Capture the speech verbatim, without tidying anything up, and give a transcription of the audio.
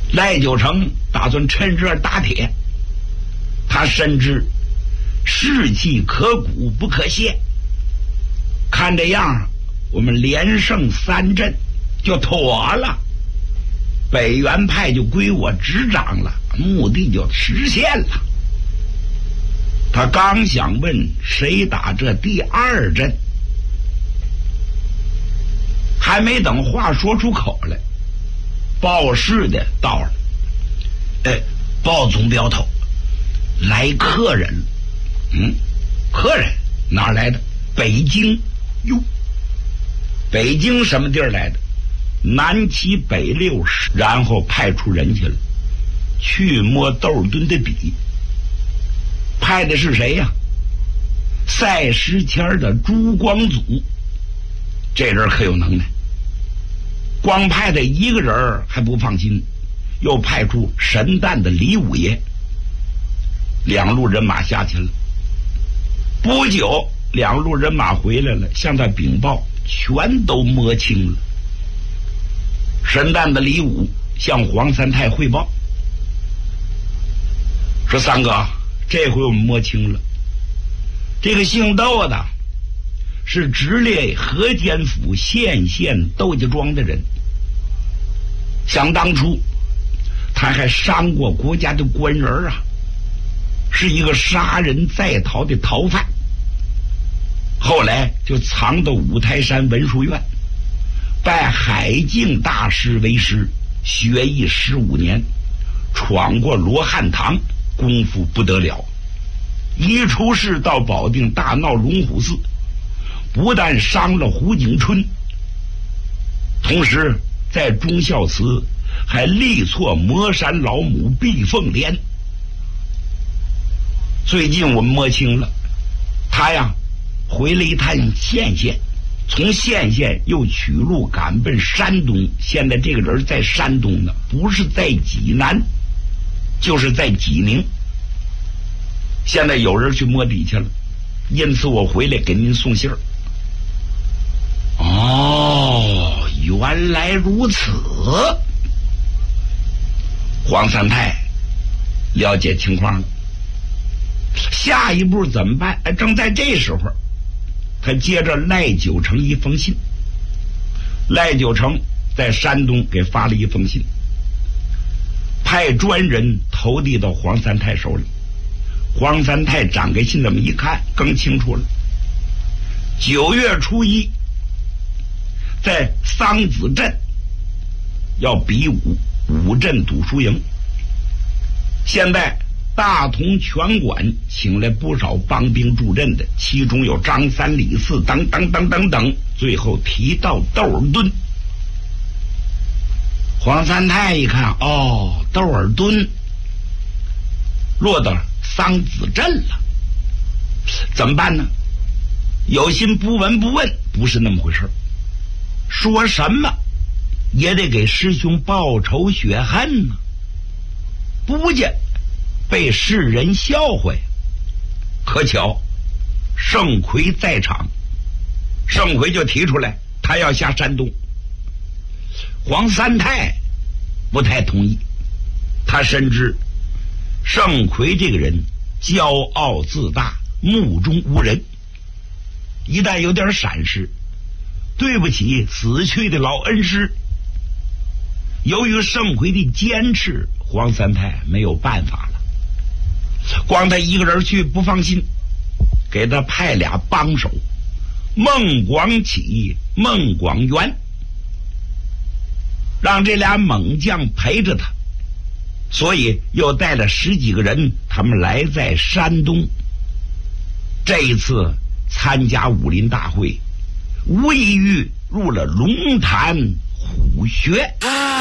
赖九成打算趁热打铁，他深知士气可鼓不可泄，看这样我们连胜三阵就妥了，北元派就归我执掌了，目的就实现了。他刚想问谁打这第二阵，还没等话说出口来，报事的到了。哎，报总镖头，来客人了。嗯，客人哪儿来的？北京。哟，北京什么地儿来的？南七北六十，然后派出人去了，去摸窦尔敦的笔。派的是谁呀？赛时迁的朱光祖，这人可有能耐。光派他一个人还不放心，又派出神旦的李五爷，两路人马下去了。不久，两路人马回来了，向他禀报，全都摸清了。神旦的李武向黄三太汇报，说：“三哥，这回我们摸清了，这个姓窦的是直隶河间府县县窦家庄的人。想当初他还伤过国家的官人啊，是一个杀人在逃的逃犯，后来就藏到五台山文殊院，拜海静大师为师，学艺十五年，闯过罗汉堂，功夫不得了。一出世到保定大闹龙虎寺，不但伤了胡景春，同时在忠孝祠还力挫魔山老母毕凤莲。最近我们摸清了，他呀回了一趟县县，从县县又取路赶奔山东。现在这个人在山东呢，不是在济南就是在济宁。现在有人去摸底去了，因此我回来给您送信儿。哦，原来如此。黄三太了解情况了，下一步怎么办？哎，正在这时候，他接着赖九成一封信。赖九成在山东给发了一封信，派专人投递到黄三太手里。黄三太展开信这么一看，更清楚了。九月初一，在桑梓镇要比武武镇赌输赢。现在大同拳馆请来不少帮兵助阵的，其中有张三李四等等等等等，最后提到窦尔敦。黄三太一看，哦，窦尔敦落到桑梓镇了，怎么办呢？有心不闻不问，不是那么回事，说什么也得给师兄报仇雪恨呢，不见被世人笑话呀。可巧盛奎在场，盛奎就提出来他要下山东。黄三太不太同意，他深知盛奎这个人骄傲自大，目中无人，一旦有点闪失，对不起死去的老恩师。由于盛奎的坚持，黄三太没有办法了，光他一个人去不放心，给他派俩帮手，孟广启、孟广元，让这俩猛将陪着他，所以又带了十几个人，他们来在山东。这一次参加武林大会，无异于入了龙潭虎穴。啊